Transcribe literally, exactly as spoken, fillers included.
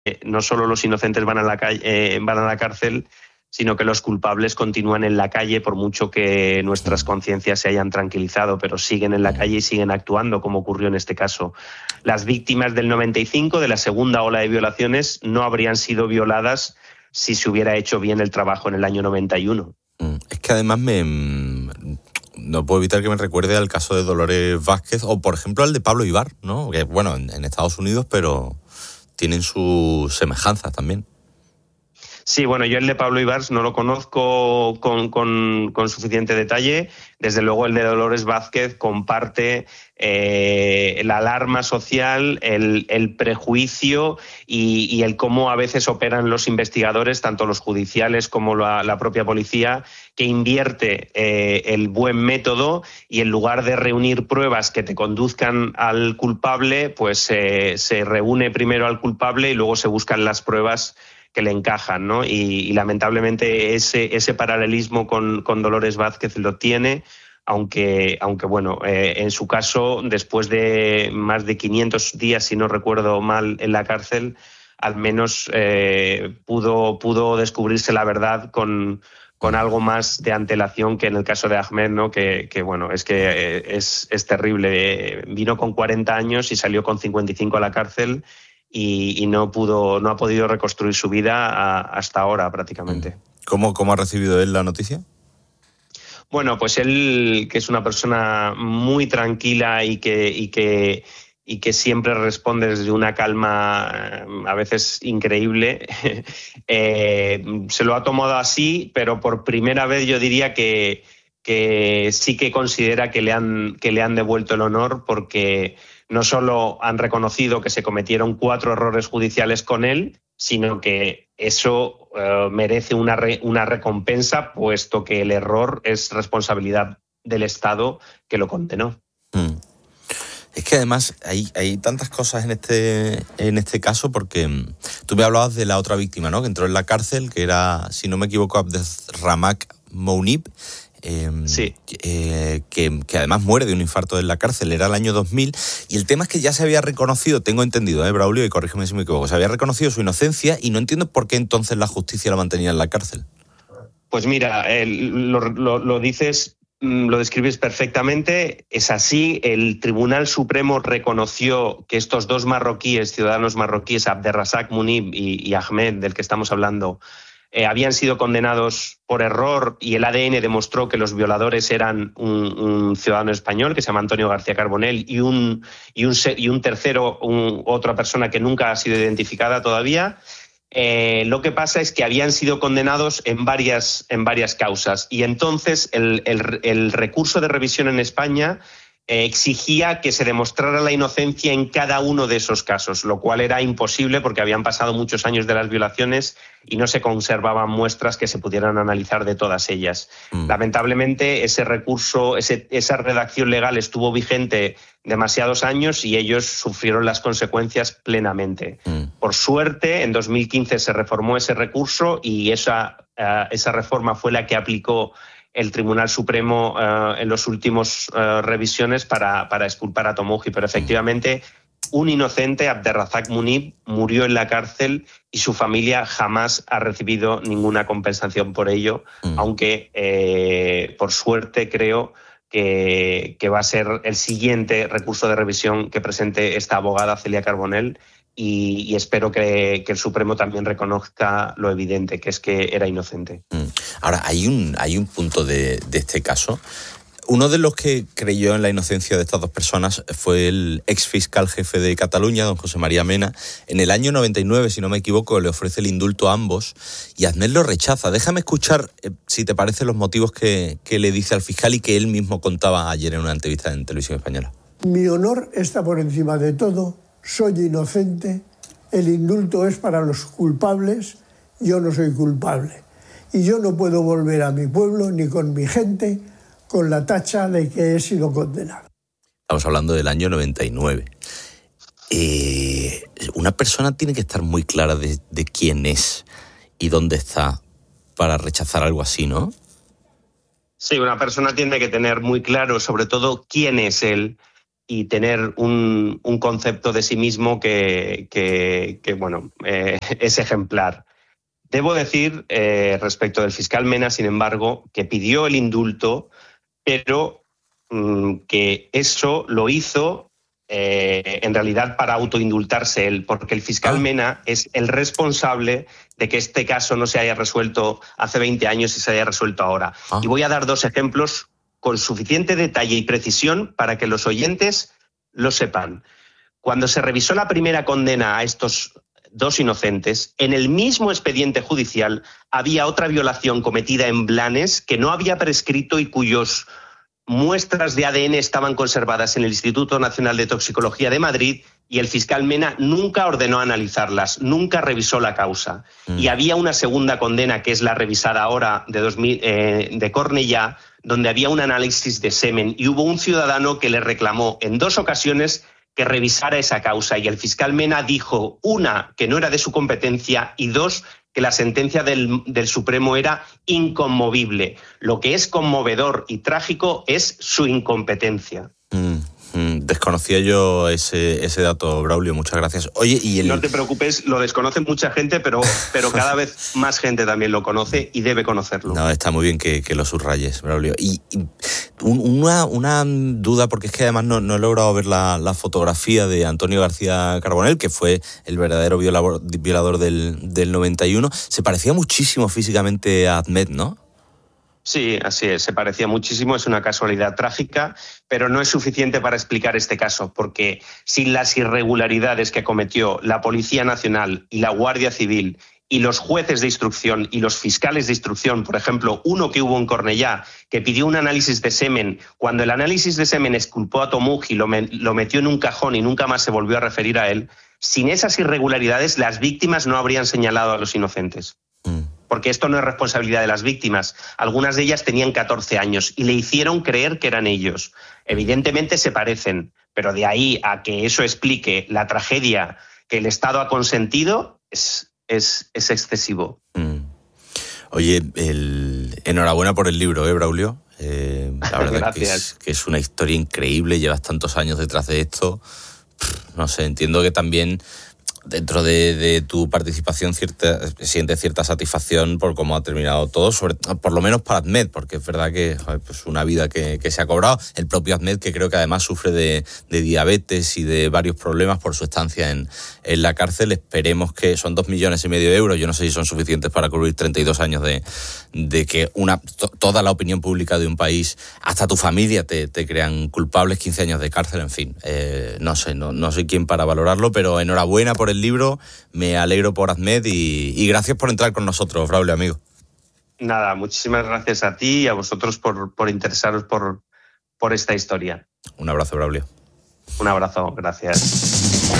no solo los inocentes van a la calle, eh, van a la cárcel, sino que los culpables continúan en la calle por mucho que nuestras conciencias se hayan tranquilizado, pero siguen en la calle y siguen actuando, como ocurrió en este caso. Las víctimas del noventa y cinco, de la segunda ola de violaciones, no habrían sido violadas si se hubiera hecho bien el trabajo en el año noventa y uno. Es que además me... no puedo evitar que me recuerde al caso de Dolores Vázquez o, por ejemplo, al de Pablo Ibar, ¿no? Que, bueno, en, en Estados Unidos, pero tienen sus semejanzas también. Sí, bueno, yo el de Pablo Ibar no lo conozco con, con, con suficiente detalle. Desde luego el de Dolores Vázquez comparte eh, la alarma social, el, el prejuicio y, y el cómo a veces operan los investigadores, tanto los judiciales como la, la propia policía, que invierte eh, el buen método y en lugar de reunir pruebas que te conduzcan al culpable, pues eh, se reúne primero al culpable y luego se buscan las pruebas que le encajan, ¿no? Y, y lamentablemente ese, ese paralelismo con, con Dolores Vázquez lo tiene, aunque, aunque bueno, eh, en su caso, después de más de quinientos días, si no recuerdo mal, en la cárcel, al menos eh, pudo, pudo descubrirse la verdad con, con algo más de antelación que en el caso de Ahmed, ¿no? Que, que bueno, es que eh, es, es terrible. Eh, vino con cuarenta años y salió con cincuenta y cinco a la cárcel. Y, y no pudo, no ha podido reconstruir su vida a, hasta ahora prácticamente. ¿Cómo, cómo ha recibido él la noticia? Bueno, pues él, que es una persona muy tranquila y que, y que, y que siempre responde desde una calma a veces increíble, eh, se lo ha tomado así, pero por primera vez yo diría que, que sí que considera que le han, que le han devuelto el honor, porque no solo han reconocido que se cometieron cuatro errores judiciales con él, sino que eso eh, merece una, re, una recompensa, puesto que el error es responsabilidad del Estado que lo condenó. Mm. Es que además hay, hay tantas cosas en este, en este caso, porque tú me hablabas de la otra víctima, ¿no? Que entró en la cárcel, que era, si no me equivoco, Abdelramak Mounib. Eh, sí. eh, que, que además muere de un infarto en la cárcel, era el año dos mil, y el tema es que ya se había reconocido, tengo entendido, eh, Braulio, y corrígeme si me equivoco, se había reconocido su inocencia y no entiendo por qué entonces la justicia la mantenía en la cárcel. Pues mira, eh, lo, lo, lo dices, lo describes perfectamente, es así. El Tribunal Supremo reconoció que estos dos marroquíes, ciudadanos marroquíes, Abdelrazak Mounib y, y Ahmed, del que estamos hablando, Eh, habían sido condenados por error, y el A D N demostró que los violadores eran un, un ciudadano español que se llama Antonio García Carbonell y un, y un, y un tercero, un, otra persona que nunca ha sido identificada todavía. Eh, lo que pasa es que habían sido condenados en varias, en varias causas, y entonces el, el, el recurso de revisión en España Eh, exigía que se demostrara la inocencia en cada uno de esos casos, lo cual era imposible porque habían pasado muchos años de las violaciones y no se conservaban muestras que se pudieran analizar de todas ellas. Mm. Lamentablemente ese recurso, ese, esa redacción legal estuvo vigente demasiados años y ellos sufrieron las consecuencias plenamente. Mm. Por suerte, en dos mil quince se reformó ese recurso y esa, uh, esa reforma fue la que aplicó el Tribunal Supremo uh, en los últimos uh, revisiones para, para exculpar a Tomoji, pero efectivamente un inocente, Abdelrazak Mounib, murió en la cárcel y su familia jamás ha recibido ninguna compensación por ello, mm. aunque eh, por suerte creo que, que va a ser el siguiente recurso de revisión que presente esta abogada Celia Carbonell. Y, y espero que, que el Supremo también reconozca lo evidente, que es que era inocente. Ahora, hay un, hay un punto de, de este caso. Uno de los que creyó en la inocencia de estas dos personas fue el ex fiscal jefe de Cataluña, don José María Mena. En el año noventa y nueve, si no me equivoco, le ofrece el indulto a ambos y Ahmed lo rechaza. Déjame escuchar, eh, si te parece, los motivos que, que le dice al fiscal y que él mismo contaba ayer en una entrevista en Televisión Española. Mi honor está por encima de todo. Soy inocente, el indulto es para los culpables, yo no soy culpable. Y yo no puedo volver a mi pueblo ni con mi gente con la tacha de que he sido condenado. Estamos hablando del año noventa y nueve. Eh, una persona tiene que estar muy clara de, de quién es y dónde está para rechazar algo así, ¿no? Sí, una persona tiene que tener muy claro sobre todo quién es él y tener un, un concepto de sí mismo que, que, que bueno, eh, es ejemplar. Debo decir, eh, respecto del fiscal Mena, sin embargo, que pidió el indulto, pero mmm, que eso lo hizo eh, en realidad para autoindultarse él, porque el fiscal ah. Mena es el responsable de que este caso no se haya resuelto hace veinte años y se haya resuelto ahora. Ah. Y voy a dar dos ejemplos con suficiente detalle y precisión para que los oyentes lo sepan. Cuando se revisó la primera condena a estos dos inocentes, en el mismo expediente judicial había otra violación cometida en Blanes que no había prescrito y cuyos muestras de A D N estaban conservadas en el Instituto Nacional de Toxicología de Madrid y el fiscal Mena nunca ordenó analizarlas, nunca revisó la causa. Mm. Y había una segunda condena, que es la revisada ahora de, dos mil, eh, de Cornellá, donde había un análisis de semen y hubo un ciudadano que le reclamó en dos ocasiones que revisara esa causa y el fiscal Mena dijo, una, que no era de su competencia y dos, que la sentencia del, del Supremo era inconmovible. Lo que es conmovedor y trágico es su incompetencia. Mm, mm, desconocía yo ese, ese dato, Braulio, muchas gracias. Oye, y el... No te preocupes, lo desconoce mucha gente, pero, pero cada vez más gente también lo conoce y debe conocerlo. No, está muy bien que, que lo subrayes, Braulio. Y, y una, una duda, porque es que además no, no he logrado ver la, la fotografía de Antonio García Carbonell, que fue el verdadero violador, violador del, del noventa y uno. Se parecía muchísimo físicamente a Ahmed, ¿no? Sí, así es, se parecía muchísimo, es una casualidad trágica, pero no es suficiente para explicar este caso, porque sin las irregularidades que cometió la Policía Nacional y la Guardia Civil y los jueces de instrucción y los fiscales de instrucción, por ejemplo, uno que hubo en Cornellá, que pidió un análisis de semen, cuando el análisis de semen exculpó a Tomuj y lo, me, lo metió en un cajón y nunca más se volvió a referir a él, sin esas irregularidades las víctimas no habrían señalado a los inocentes. Mm. Porque esto no es responsabilidad de las víctimas. Algunas de ellas tenían catorce años y le hicieron creer que eran ellos. Evidentemente se parecen, pero de ahí a que eso explique la tragedia que el Estado ha consentido es... Es, es excesivo. Mm. Oye, el... enhorabuena por el libro, ¿eh, Braulio? Eh, la verdad que es, que es una historia increíble, llevas tantos años detrás de esto. Pff, no sé, entiendo que también dentro de, de tu participación cierta, sientes cierta satisfacción por cómo ha terminado todo, sobre, por lo menos para Ahmed, porque es verdad que joder, pues una vida que, que se ha cobrado. El propio Ahmed, que creo que además sufre de, de diabetes y de varios problemas por su estancia en, en la cárcel. Esperemos que son dos millones y medio de euros. Yo no sé si son suficientes para cubrir treinta y dos años de, de que una to, toda la opinión pública de un país, hasta tu familia, te, te crean culpables, quince años de cárcel, en fin. Eh, no sé, no, no soy quien para valorarlo, pero enhorabuena por el libro, me alegro por Ahmed y, y gracias por entrar con nosotros, Braulio, amigo. Nada, muchísimas gracias a ti y a vosotros por, por interesaros por, por esta historia. Un abrazo, Braulio. Un abrazo, gracias.